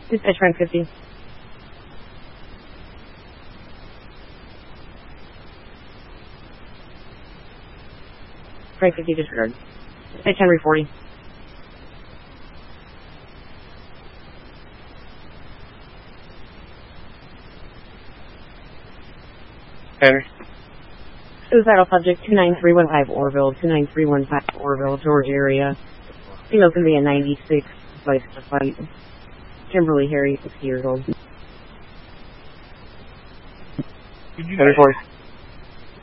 Dispatch Frank 50. Frank 50 disregard. Dispatch Henry 40. Henry. Suicidal subject 29315 Orville, 29315 Orville, George area. Female can be a 96, place to fight. Kimberly Harry, 60 years old. Henry 40.